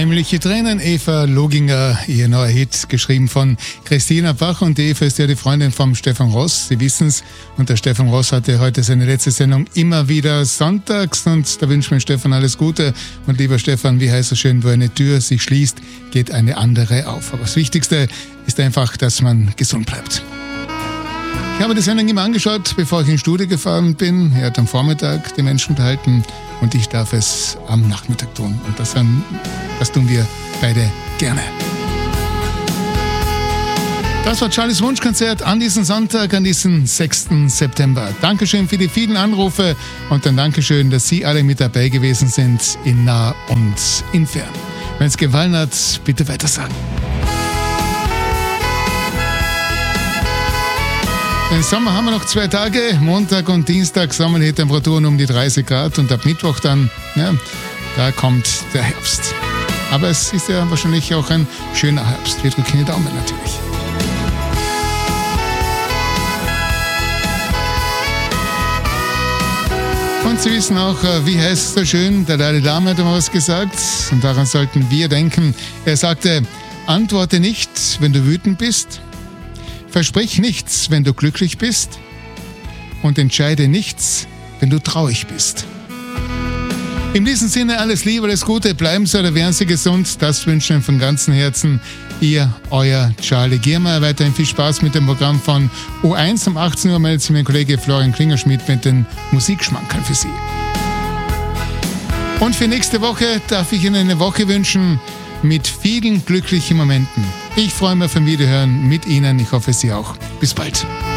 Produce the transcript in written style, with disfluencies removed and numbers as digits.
Heimliche Tränen, Eva Loginger, ihr neuer Hit, geschrieben von Christina Bach. Und die Eva ist ja die Freundin vom Stefan Ross, Sie wissen's. Und der Stefan Ross hatte heute seine letzte Sendung immer wieder sonntags. Und da wünscht mir Stefan alles Gute. Und lieber Stefan, wie heißt es schön, wo eine Tür sich schließt, geht eine andere auf. Aber das Wichtigste ist einfach, dass man gesund bleibt. Ich habe die Sendung immer angeschaut, bevor ich ins Studio gefahren bin. Er hat am Vormittag die Menschen unterhalten und ich darf es am Nachmittag tun. Und das tun wir beide gerne. Das war Charlies Wunschkonzert an diesem Sonntag, an diesem 6. September. Dankeschön für die vielen Anrufe und ein Dankeschön, dass Sie alle mit dabei gewesen sind, in nah und in fern. Wenn es gefallen hat, bitte weitersagen. Den Sommer haben wir noch 2 Tage, Montag und Dienstag, sommerliche Temperaturen um die 30 Grad und ab Mittwoch dann, ja, da kommt der Herbst. Aber es ist ja wahrscheinlich auch ein schöner Herbst. Wir drücken die Daumen natürlich. Und Sie wissen auch, wie heißt es so schön, der Dalai Lama hat immer was gesagt und daran sollten wir denken. Er sagte, antworte nicht, wenn du wütend bist. Versprich nichts, wenn du glücklich bist und entscheide nichts, wenn du traurig bist. In diesem Sinne alles Liebe, alles Gute, bleiben Sie oder werden Sie gesund. Das wünschen wir von ganzem Herzen Ihr, euer Charlie Giermeier. Weiterhin viel Spaß mit dem Programm von O1. Um 18 Uhr meldet sich mein Kollege Florian Klingerschmidt mit den Musikschmankerl für Sie. Und für nächste Woche darf ich Ihnen eine Woche wünschen mit vielen glücklichen Momenten. Ich freue mich auf ein Wiederhören mit Ihnen. Ich hoffe, Sie auch. Bis bald.